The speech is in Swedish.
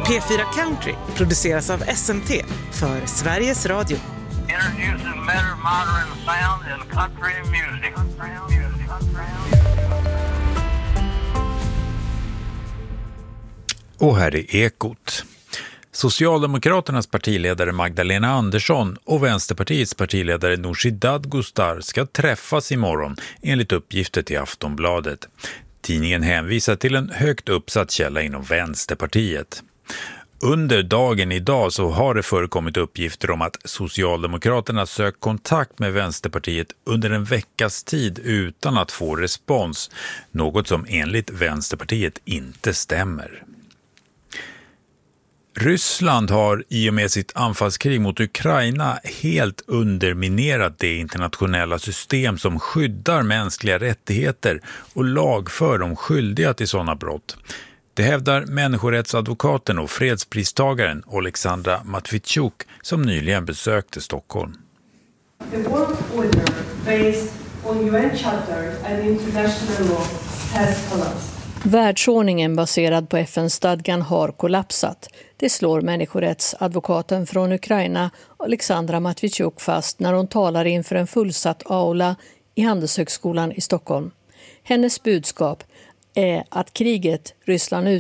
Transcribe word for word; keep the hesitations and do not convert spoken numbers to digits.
P fyra Country produceras av S M T för Sveriges Radio. Introducing better modern sound in country music. Och här är Ekot. Socialdemokraternas partiledare Magdalena Andersson och Vänsterpartiets partiledare Nooshi Dadgostar ska träffas imorgon enligt uppgifter till Aftonbladet. Tidningen hänvisar till en högt uppsatt källa inom Vänsterpartiet. Under dagen idag så har det förekommit uppgifter om att Socialdemokraterna sökt kontakt med Vänsterpartiet under en veckas tid utan att få respons, något som enligt Vänsterpartiet inte stämmer. Ryssland har i och med sitt anfallskrig mot Ukraina helt underminerat det internationella system som skyddar mänskliga rättigheter och lagför de skyldiga till sådana brott. Det hävdar människorättsadvokaten och fredspristagaren Alexandra Matvichuk som nyligen besökte Stockholm. The world order based on U N Charter and international law has collapsed. Världsordningen baserad på F N-stadgan har kollapsat. Det slår människorättsadvokaten från Ukraina Alexandra Matvichuk fast när hon talar inför en fullsatt aula i Handelshögskolan i Stockholm. Hennes budskap är att kriget Ryssland